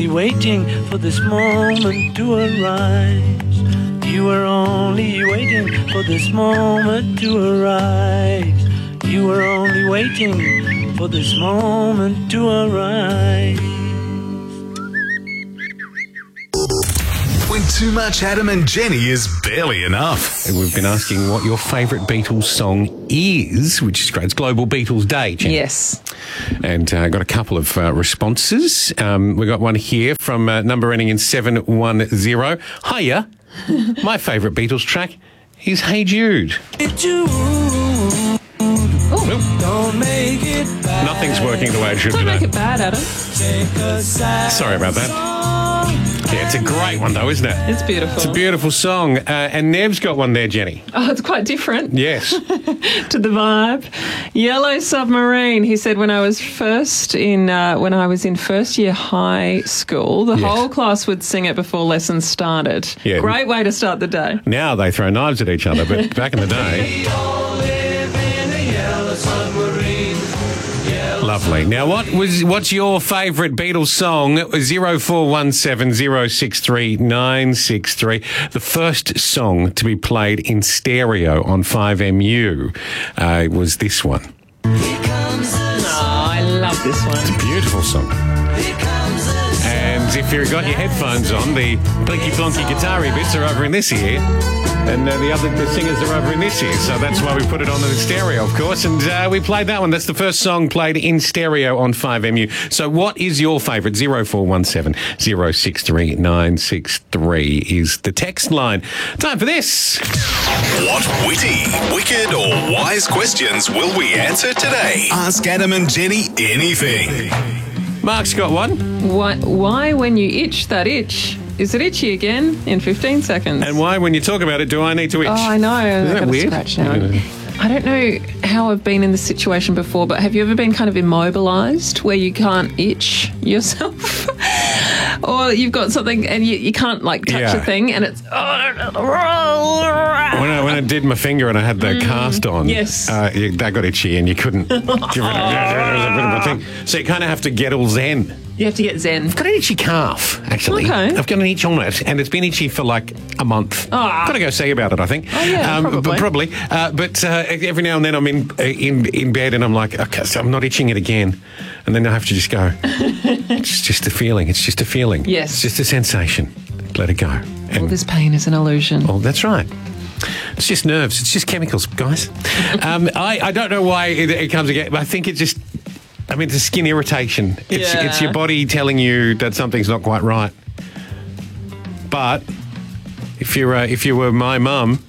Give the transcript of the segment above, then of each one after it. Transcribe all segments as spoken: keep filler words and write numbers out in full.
only waiting for this moment to arise. You were only waiting for this moment to arise. You were only waiting for this moment to arise. When too much Adam and Jenny is barely enough. We've been asking what your favourite Beatles song is, which is great. It's Global Beatles Day, Jenny. Yes. And I uh, got a couple of uh, responses. Um, we got one here from uh, number ending in seven one zero. Hiya. My favourite Beatles track is Hey Jude. Don't make it bad. Nothing's working the way it should Don't today. make it bad, Adam. Sorry about that. Yeah, it's a great one though, isn't it? It's beautiful. It's a beautiful song. Uh, and Nev's got one there, Jenny. Oh, it's quite different. Yes. To the vibe. Yellow Submarine. He said when I was first in uh, when I was in first year high school, the Yes. whole class would sing it before lessons started. Yeah. Great way to start the day. Now they throw knives at each other, but back in the day... Lovely. Now, what was what's your favourite Beatles song? zero four one seven zero six three nine six three. The first song to be played in stereo on five M U uh, was this one. Oh, I love this one. It's a beautiful song. And if you've got your headphones on, the blinky plonky guitar-y bits are over in this ear. And uh, the other the singers are over in this ear, so that's why we put it on the stereo, of course. And uh, we played that one. That's the first song played in stereo on five M U. So what is your favourite? zero four one seven zero six three nine six three is the text line. Time for this. What witty, wicked or wise questions will we answer today? Ask Adam and Jenny anything. Mark's got one. Why, why when you itch that itch? Is it itchy again in fifteen seconds? And why, when you talk about it, do I need to itch? Oh, I know. Isn't I've that got a weird? scratch now. I don't know how I've been in this situation before, but have you ever been kind of immobilised where you can't itch yourself? Or you've got something and you, you can't, like, touch Yeah. a thing and it's... When I, when I did my finger and I had the cast on, yes. uh, you, that got itchy and you couldn't give it a, a bit of a thing. So you kind of have to get all zen. You have to get zen. I've got an itchy calf, actually. Okay. I've got an itch on it, and it's been itchy for like a month. Ah. Got to go see about it, I think. Oh, yeah, probably. But probably. Uh, but uh, every now and then I'm in, in in bed and I'm like, okay, so I'm not itching it again. And then I have to just go, it's just a feeling. It's just a feeling. Yes. It's just a sensation. Let it go. And, All this pain is an illusion. oh, that's right. It's just nerves. It's just chemicals, guys. um, I, I don't know why it, it comes again, but I think it just... I mean, it's a skin irritation. It's, Yeah. it's your body telling you that something's not quite right. But if you're uh, if you were my mum,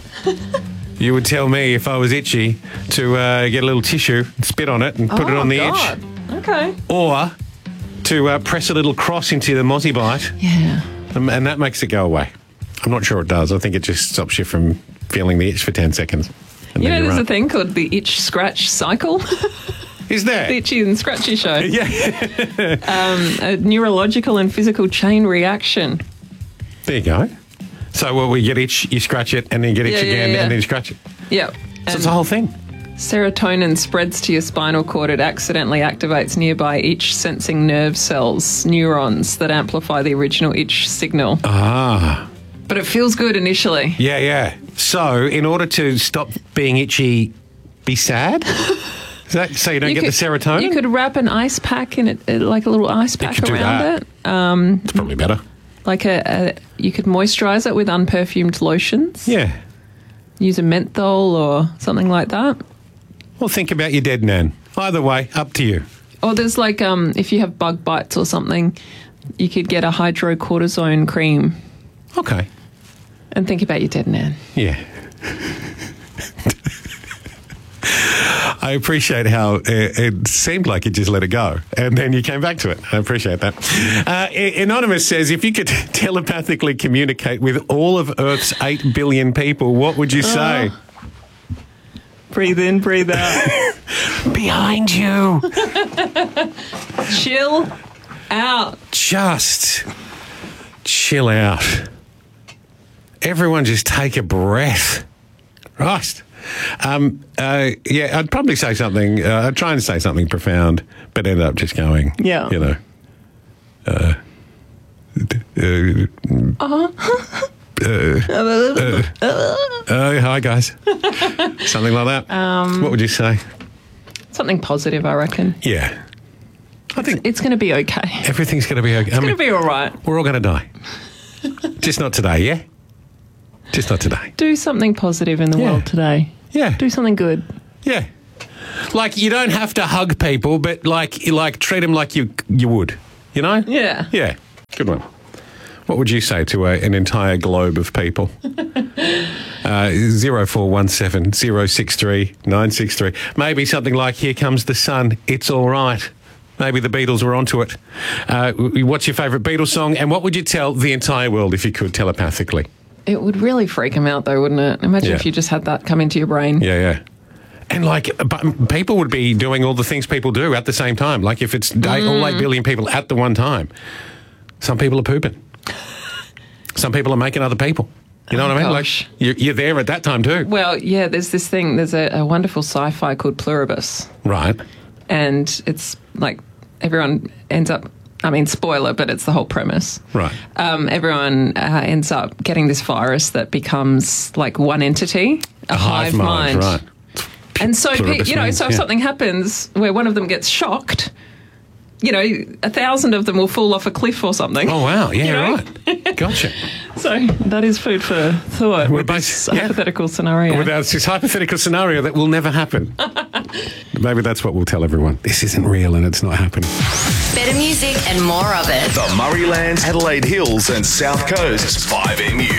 you would tell me if I was itchy to uh, get a little tissue, spit on it, and put it Oh, on the God. itch, Okay. or to uh, press a little cross into the mozzie bite, Yeah. and, and that makes it go away. I'm not sure it does. I think it just stops you from feeling the itch for ten seconds. And You then know, you're there's a right. thing called the itch scratch cycle. Is there? The Itchy and Scratchy Show. Yeah. Um, a neurological and physical chain reaction. There you go. So well, we get itch, you scratch it, and then you get itch Yeah, yeah, again, yeah. and then you scratch it. Yeah. So And it's the whole thing. serotonin spreads to your spinal cord. It accidentally activates nearby itch-sensing nerve cells, neurons, that amplify the original itch signal. Ah. But it feels good initially. Yeah, yeah. So in order to stop being itchy, be sad? Is that so you don't get could, the serotonin? You could wrap an ice pack in it, uh, like a little ice pack could do around that. it. Um, It's probably better. like a, a, you could moisturise it with unperfumed lotions. Yeah. Use a menthol or something like that. Well, think about your dead nan. Either way, up to you. Or there's like, um, if you have bug bites or something, you could get a hydrocortisone cream Okay. and think about your dead nan. Yeah. I appreciate how it, it seemed like you just let it go and then you came back to it. I appreciate that. Uh, Anonymous says, if you could telepathically communicate with all of Earth's eight billion people, what would you say? Oh. Breathe in, breathe out. Behind you. Chill out. Just chill out. Everyone just take a breath. Right. Um, uh, yeah, I'd probably say something, uh, I'd try and say something profound, but end up just going, Yeah. you know, uh, Uh, Uh-huh. uh, uh, uh, hi, guys. Something like that. Um, what would you say? Something positive, I reckon. Yeah. I think It's going to be okay. everything's going to be okay. It's going to be all right. We're all going to die. Just not today, yeah? Just not today. Do something positive in the Yeah. world today. Yeah. Do something good. Yeah. Like, you don't have to hug people, but, like, you like treat them like you you would. You know? Yeah. Yeah. Good one. What would you say to a, an entire globe of people? uh, zero four one seven zero six three nine six three. Maybe something like, here comes the sun, it's all right. Maybe the Beatles were onto it. Uh, what's your favourite Beatles song? And what would you tell the entire world if you could telepathically? It would really freak them out, though, wouldn't it? Imagine Yeah. if you just had that come into your brain. Yeah, yeah. And, like, but people would be doing all the things people do at the same time. Like, if it's eight, all eight billion people at the one time, some people are pooping. Some people are making other people. You know Oh, what I mean? gosh. Like, you're, you're there at that time too. Well, yeah, there's this thing, there's a, a wonderful sci-fi called Pluribus. Right. And it's like everyone ends up, I mean, spoiler, but it's the whole premise. Right. Um, everyone uh, ends up getting this virus that becomes like one entity, a, hive, mind. Right. And so, pe- Pluribus you know, means, so if yeah. something happens where one of them gets shocked, you know, a thousand of them will fall off a cliff or something. Oh, wow. Yeah, You know? right. Gotcha. So that is food for thought We're with this both- yeah. hypothetical scenario. Without this hypothetical scenario that will never happen. Maybe that's what we'll tell everyone. This isn't real and it's not happening. Better music and more of it. The Murraylands, Adelaide Hills and South Coast five M U.